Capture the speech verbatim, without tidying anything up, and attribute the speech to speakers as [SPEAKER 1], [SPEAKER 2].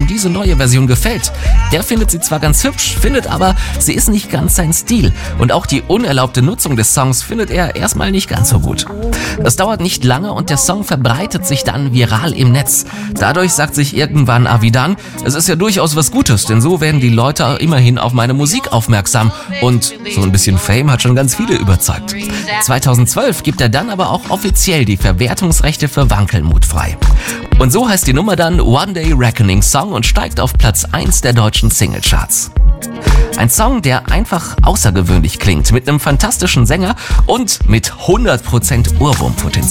[SPEAKER 1] diese neue Version gefällt. Der findet sie zwar ganz hübsch, findet aber, sie ist nicht ganz sein Stil. Und auch die unerlaubte Nutzung des Songs findet er erstmal nicht ganz so gut. Es dauert nicht lange und der Song verbreitet sich dann viral im Netz. Dadurch sagt sich irgendwann Avidan, es ist ja durchaus was Gutes, denn so werden die Leute immerhin auf meine Musik aufmerksam. Und so ein bisschen Fame hat schon ganz viele überzeugt. zweitausendzwölf gibt er dann aber auch offiziell die Verwertungsrechte für Wankelmut frei. Und so heißt die Nummer dann One Day Reckoning Song und steigt auf Platz eins der deutschen Singlecharts. Ein Song, der einfach außergewöhnlich klingt, mit einem fantastischen Sänger und mit hundert Prozent Ohrwurmpotenzial.